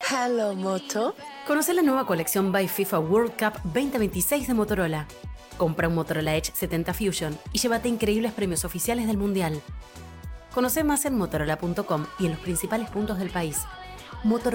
Hello, Moto. Conoce la nueva colección by FIFA World Cup 2026 de Motorola. Compra un Motorola Edge 70 Fusion y llévate increíbles premios oficiales del Mundial. Conoce más en motorola.com y en los principales puntos del país. Motorola.